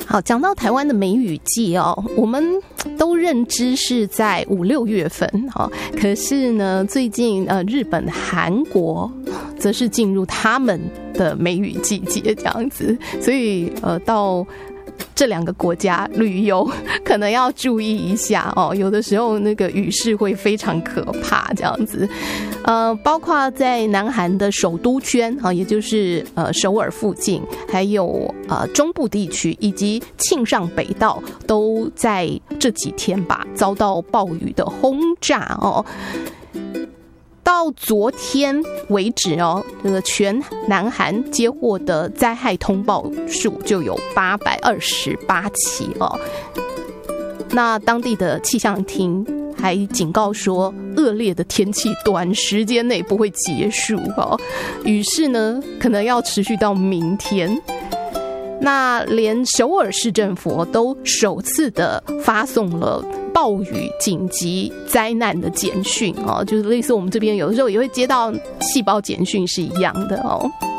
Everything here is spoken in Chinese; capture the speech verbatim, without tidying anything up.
好，讲到台湾的梅雨季哦，我们都认知是在五六月份，哦，可是呢，最近呃，日本、韩国则是进入他们的梅雨季节这样子，所以呃，到这两个国家旅游可能要注意一下哦，有的时候那个雨势会非常可怕这样子。呃，包括在南韩的首都圈啊，也就是呃首尔附近，还有呃中部地区以及庆尚北道，都在这几天吧遭到暴雨的轰炸哦。到昨天为止哦，这个全南韩接获的灾害通报数就有八百二十八起哦。那当地的气象厅还警告说，恶劣的天气短时间内不会结束哦，雨势呢可能要持续到明天。那连首尔市政府都首次的发送了暴雨紧急灾难的简讯哦，就是类似我们这边有的时候也会接到细胞简讯是一样的哦。